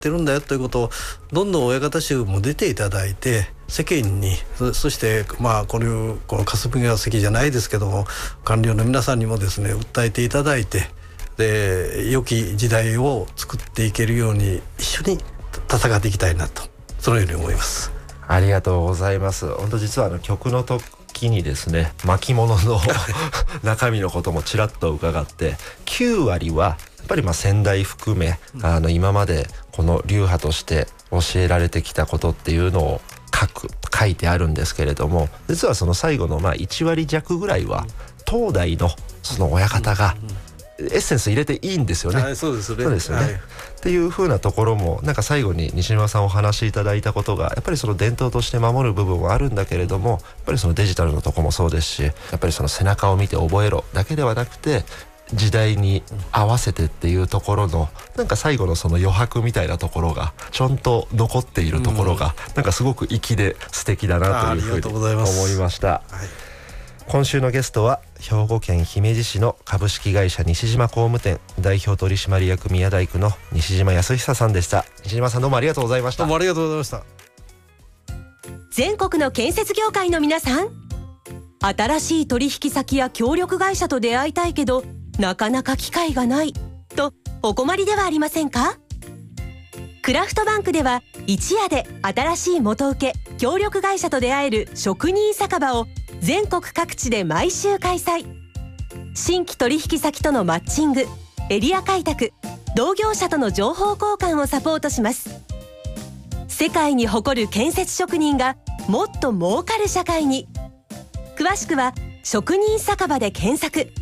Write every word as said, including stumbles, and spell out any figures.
ってるんだよということをどんどん親方衆も出ていただいて、世間に そ, そしてまあこういうこの霞が関じゃないですけども、官僚の皆さんにもですね訴えていただいて、で良き時代を作っていけるように一緒に戦っていきたいなと、そのように思います。 ありがとうございます。本当実はあの曲の時にですね、巻物の中身のこともちらっと伺って、きゅうわりはやっぱりまあ先代含め、あの今までこの流派として教えられてきたことっていうのを書く書いてあるんですけれども、実はその最後のまあいちわりじゃくぐらいは東大のその親方がエッセンス入れていいんですよね。 はい、そうですね。 そうですよね、はい、っていう風なところもなんか最後に西島さんお話しいただいたことが、やっぱりその伝統として守る部分はあるんだけれども、やっぱりそのデジタルのとこもそうですし、やっぱりその背中を見て覚えろだけではなくて、時代に合わせてっていうところのなんか最後のその余白みたいなところがちゃんと残っているところが、なんかすごく粋で素敵だなというふうに思いました。はい、今週のゲストは兵庫県姫路市の株式会社西島工務店代表取締役宮大工の西島康久さんでした。西島さん、どうもありがとうございました。 どうもありがとうございました。 全国の建設業界の皆さん、新しい取引先や協力会社と出会いたいけどなかなか機会がないとお困りではありませんか？クラフトバンクでは一夜で新しい元請け協力会社と出会える職人酒場を全国各地で毎週開催。新規取引先とのマッチング、エリア開拓、同業者との情報交換をサポートします。世界に誇る建設職人がもっと儲かる社会に。詳しくは職人酒場で検索。